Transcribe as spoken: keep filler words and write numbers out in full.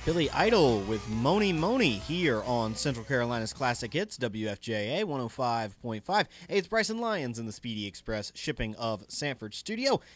Billy Idol with Moni Moni here on Central Carolina's Classic Hits, W F J A one oh five point five. Hey, it's Bryson Lyons in the Speedy Express Shipping of Sanford studio.